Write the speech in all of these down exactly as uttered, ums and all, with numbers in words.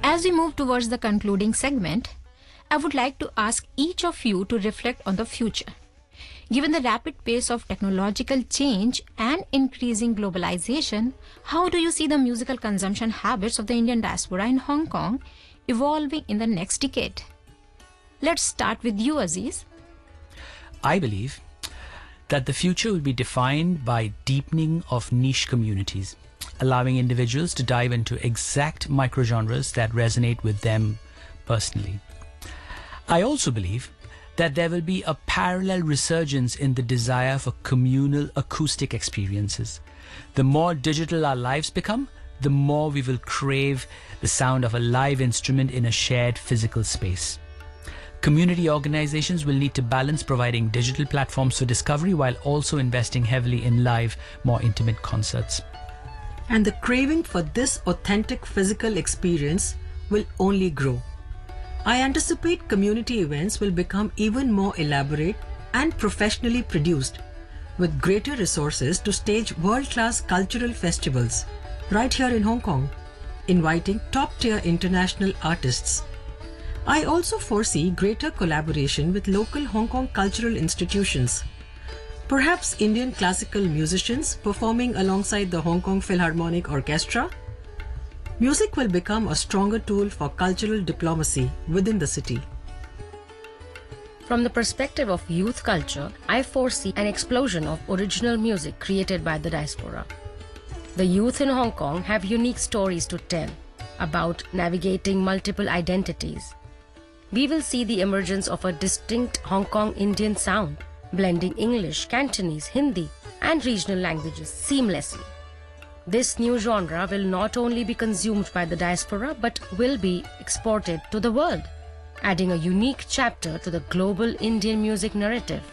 As we move towards the concluding segment, I would like to ask each of you to reflect on the future. Given the rapid pace of technological change and increasing globalization, how do you see the musical consumption habits of the Indian diaspora in Hong Kong evolving in the next decade? Let's start with you, Aziz. I believe that the future will be defined by deepening of niche communities, allowing individuals to dive into exact microgenres that resonate with them personally. I also believe that there will be a parallel resurgence in the desire for communal acoustic experiences. The more digital our lives become, the more we will crave the sound of a live instrument in a shared physical space. Community organizations will need to balance providing digital platforms for discovery while also investing heavily in live, more intimate concerts. And the craving for this authentic physical experience will only grow. I anticipate community events will become even more elaborate and professionally produced, with greater resources to stage world-class cultural festivals right here in Hong Kong, inviting top-tier international artists. I also foresee greater collaboration with local Hong Kong cultural institutions. Perhaps Indian classical musicians performing alongside the Hong Kong Philharmonic Orchestra. Music will become a stronger tool for cultural diplomacy within the city. From the perspective of youth culture, I foresee an explosion of original music created by the diaspora. The youth in Hong Kong have unique stories to tell about navigating multiple identities. We will see the emergence of a distinct Hong Kong Indian sound, blending English, Cantonese, Hindi, and regional languages seamlessly. This new genre will not only be consumed by the diaspora but will be exported to the world, adding a unique chapter to the global Indian music narrative.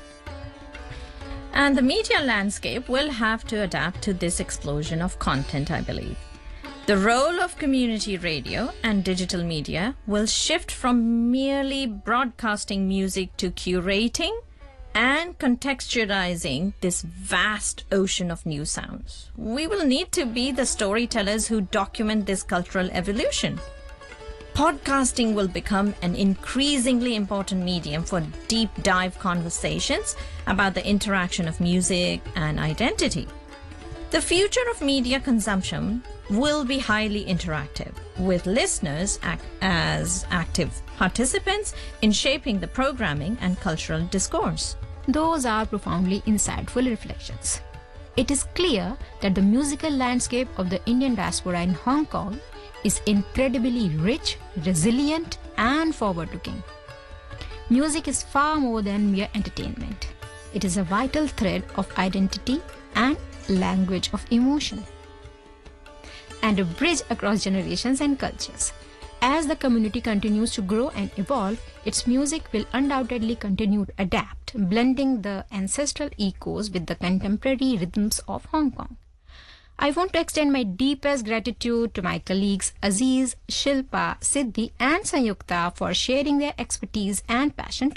And the media landscape will have to adapt to this explosion of content, I believe. The role of community radio and digital media will shift from merely broadcasting music to curating and contextualizing this vast ocean of new sounds. We will need to be the storytellers who document this cultural evolution. Podcasting will become an increasingly important medium for deep dive conversations about the interaction of music and identity. The future of media consumption will be highly interactive, with listeners act as active participants in shaping the programming and cultural discourse. Those are profoundly insightful reflections. It is clear that the musical landscape of the Indian diaspora in Hong Kong is incredibly rich, resilient, and forward-looking. Music is far more than mere entertainment. It is a vital thread of identity and language of emotion, and a bridge across generations and cultures. As the community continues to grow and evolve, its music will undoubtedly continue to adapt, blending the ancestral echoes with the contemporary rhythms of Hong Kong. I want to extend my deepest gratitude to my colleagues Aziz, Shilpa, Siddhi, and Sanyukta for sharing their expertise and passion